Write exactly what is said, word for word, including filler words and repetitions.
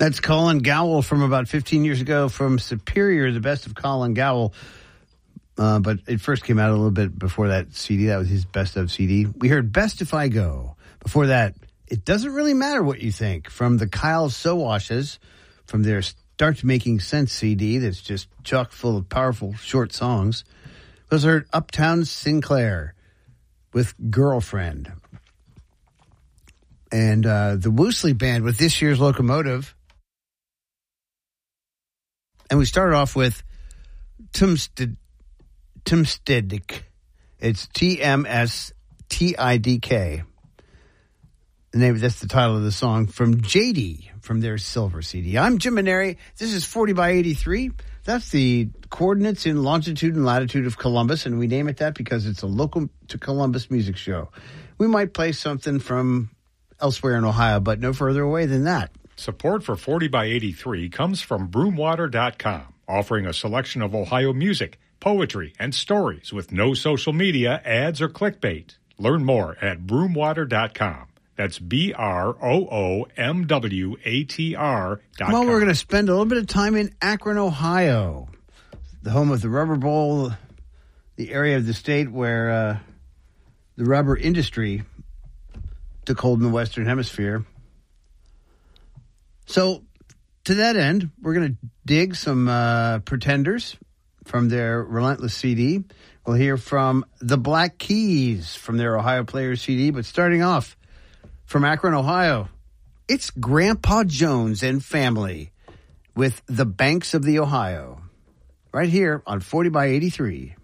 That's Colin Gowell from about fifteen years ago from Superior, the best of Colin Gowell. Uh, but it first came out a little bit before that C D. That was his best of C D. We heard Best If I Go. Before that, It Doesn't Really Matter What You Think from the Kyle Sowashes from their Start Making Sense C D that's just chock full of powerful short songs. Those are Uptown Sinclair with Girlfriend. And uh, the Woosley Band with This Year's Locomotive. And we started off with Tumstid, Tumstidk. It's T M S T I D K. The name, that's the title of the song from J D from their Silver C D. I'm Jim Maneri. This is forty by eighty-three. That's the coordinates in longitude and latitude of Columbus, and we name it that because it's a local to Columbus music show. We might play something from elsewhere in Ohio, but no further away than that. Support for forty by eighty-three comes from broomwater dot com, offering a selection of Ohio music, poetry, and stories with no social media, ads, or clickbait. Learn more at broomwater dot com. That's B R O O M W A T R dot com. Well, we're going to spend a little bit of time in Akron, Ohio, the home of the Rubber Bowl, the area of the state where uh, the rubber industry took hold in the Western Hemisphere. So, to that end, we're going to dig some uh, Pretenders from their Relentless C D. We'll hear from the Black Keys from their Ohio Players C D. But starting off from Akron, Ohio, it's Grandpa Jones and Family with The Banks of the Ohio. Right here on forty by eighty-three.